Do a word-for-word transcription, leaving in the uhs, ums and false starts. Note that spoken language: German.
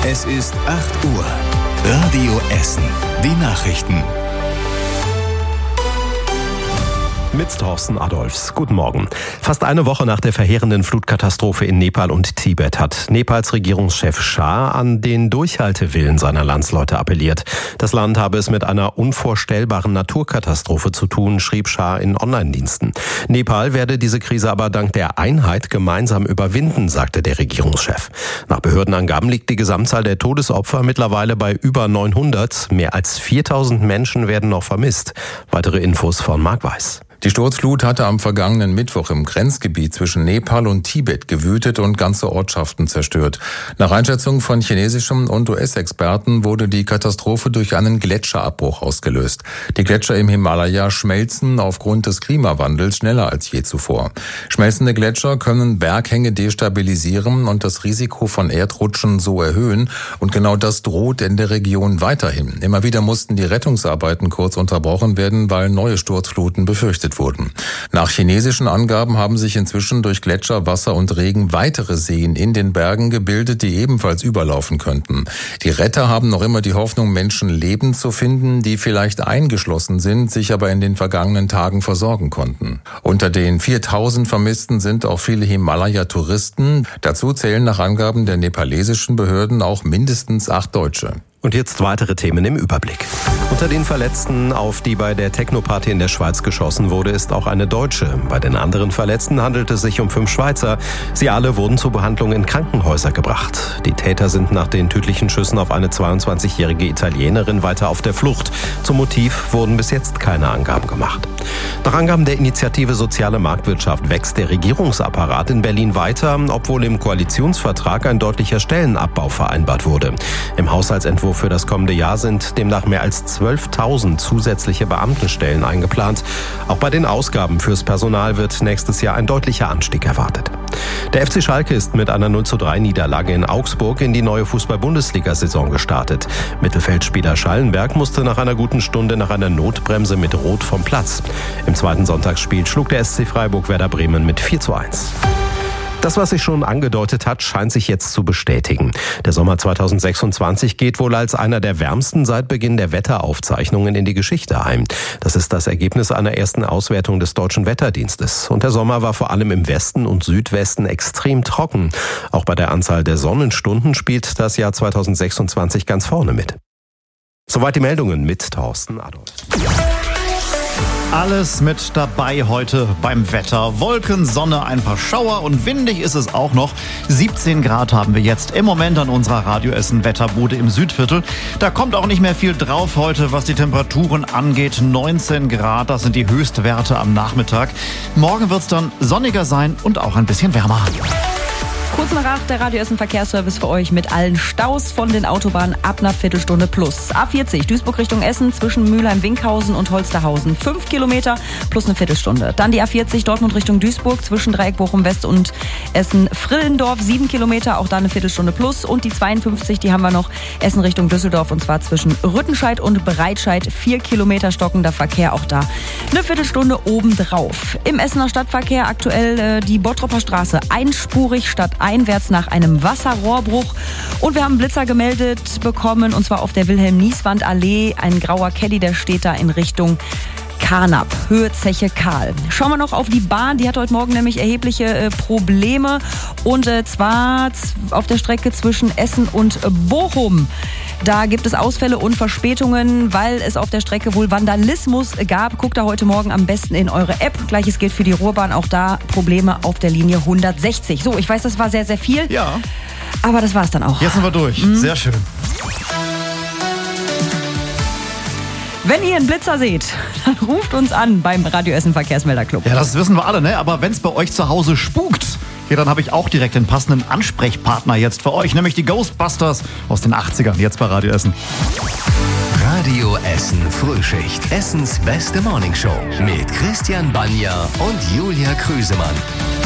Es ist acht Uhr. Radio Essen. Die Nachrichten. Mit Thorsten Adolfs. Guten Morgen. Fast eine Woche nach der verheerenden Flutkatastrophe in Nepal und Tibet hat Nepals Regierungschef Shah an den Durchhaltewillen seiner Landsleute appelliert. Das Land habe es mit einer unvorstellbaren Naturkatastrophe zu tun, schrieb Shah in Online-Diensten. Nepal werde diese Krise aber dank der Einheit gemeinsam überwinden, sagte der Regierungschef. Nach Behördenangaben liegt die Gesamtzahl der Todesopfer mittlerweile bei über neunhundert. Mehr als viertausend Menschen werden noch vermisst. Weitere Infos von Marc Weiß. Die Sturzflut hatte am vergangenen Mittwoch im Grenzgebiet zwischen Nepal und Tibet gewütet und ganze Ortschaften zerstört. Nach Einschätzung von chinesischen und U S-Experten wurde die Katastrophe durch einen Gletscherabbruch ausgelöst. Die Gletscher im Himalaya schmelzen aufgrund des Klimawandels schneller als je zuvor. Schmelzende Gletscher können Berghänge destabilisieren und das Risiko von Erdrutschen so erhöhen. Und genau das droht in der Region weiterhin. Immer wieder mussten die Rettungsarbeiten kurz unterbrochen werden, weil neue Sturzfluten befürchtet wurden. Nach chinesischen Angaben haben sich inzwischen durch Gletscher, Wasser und Regen weitere Seen in den Bergen gebildet, die ebenfalls überlaufen könnten. Die Retter haben noch immer die Hoffnung, Menschen lebend zu finden, die vielleicht eingeschlossen sind, sich aber in den vergangenen Tagen versorgen konnten. Unter den viertausend Vermissten sind auch viele Himalaya-Touristen. Dazu zählen nach Angaben der nepalesischen Behörden auch mindestens acht Deutsche. Und jetzt weitere Themen im Überblick. Unter den Verletzten, auf die bei der Techno-Party in der Schweiz geschossen wurde, ist auch eine Deutsche. Bei den anderen Verletzten handelt es sich um fünf Schweizer. Sie alle wurden zur Behandlung in Krankenhäuser gebracht. Die Täter sind nach den tödlichen Schüssen auf eine zweiundzwanzigjährige Italienerin weiter auf der Flucht. Zum Motiv wurden bis jetzt keine Angaben gemacht. Nach Angaben der Initiative Soziale Marktwirtschaft wächst der Regierungsapparat in Berlin weiter, obwohl im Koalitionsvertrag ein deutlicher Stellenabbau vereinbart wurde. Im Haushaltsentwurf für das kommende Jahr sind demnach mehr als zwölftausend zusätzliche Beamtenstellen eingeplant. Auch bei den Ausgaben fürs Personal wird nächstes Jahr ein deutlicher Anstieg erwartet. Der F C Schalke ist mit einer null zu drei Niederlage in Augsburg in die neue Fußball-Bundesliga-Saison gestartet. Mittelfeldspieler Schallenberg musste nach einer guten Stunde nach einer Notbremse mit Rot vom Platz. Im zweiten Sonntagsspiel schlug der S C Freiburg Werder Bremen mit vier zu eins. Das, was sich schon angedeutet hat, scheint sich jetzt zu bestätigen. Der Sommer zweitausendsechsundzwanzig geht wohl als einer der wärmsten seit Beginn der Wetteraufzeichnungen in die Geschichte ein. Das ist das Ergebnis einer ersten Auswertung des Deutschen Wetterdienstes. Und der Sommer war vor allem im Westen und Südwesten extrem trocken. Auch bei der Anzahl der Sonnenstunden spielt das Jahr zweitausendsechsundzwanzig ganz vorne mit. Soweit die Meldungen mit Thorsten Adolf. Alles mit dabei heute beim Wetter. Wolken, Sonne, ein paar Schauer und windig ist es auch noch. siebzehn Grad haben wir jetzt im Moment an unserer Radio Essen Wetterbude im Südviertel. Da kommt auch nicht mehr viel drauf heute, was die Temperaturen angeht. neunzehn Grad, das sind die Höchstwerte am Nachmittag. Morgen wird es dann sonniger sein und auch ein bisschen wärmer. Kurz nach acht, der Radio Essen Verkehrsservice für euch mit allen Staus von den Autobahnen ab einer Viertelstunde plus. A vierzig, Duisburg Richtung Essen zwischen Mülheim-Winkhausen und Holsterhausen. fünf Kilometer plus eine Viertelstunde. Dann die A vierzig Dortmund Richtung Duisburg zwischen Dreieck Bochum-West und Essen-Frillendorf. sieben Kilometer, auch da eine Viertelstunde plus. Und die zweiundfünfzig, die haben wir noch Essen Richtung Düsseldorf und zwar zwischen Rüttenscheid und Breitscheid. vier Kilometer stockender Verkehr, auch da eine Viertelstunde obendrauf. Im Essener Stadtverkehr aktuell äh, die Bottropper Straße einspurig statt einwärts nach einem Wasserrohrbruch. Und wir haben einen Blitzer gemeldet bekommen, und zwar auf der Wilhelm-Nieswand-Allee. Ein grauer Caddy, der steht da in Richtung Karnap, Höhe Zeche Karl. Schauen wir noch auf die Bahn, die hat heute Morgen nämlich erhebliche äh, Probleme. Und äh, zwar auf der Strecke zwischen Essen und Bochum. Da gibt es Ausfälle und Verspätungen, weil es auf der Strecke wohl Vandalismus gab. Guckt da heute Morgen am besten in eure App. Gleiches gilt für die Ruhrbahn, auch da Probleme auf der Linie hundertsechzig. So, ich weiß, das war sehr, sehr viel. Ja. Aber das war's dann auch. Jetzt sind wir durch. Mhm. Sehr schön. Wenn ihr einen Blitzer seht, dann ruft uns an beim Radio Essen Verkehrsmelderclub. Ja, das wissen wir alle, ne? Aber wenn es bei euch zu Hause spukt, ja, dann habe ich auch direkt den passenden Ansprechpartner jetzt für euch, nämlich die Ghostbusters aus den achtzigern, jetzt bei Radio Essen. Radio Essen Frühschicht. Essens beste Morningshow mit Christian Banja und Julia Krüsemann.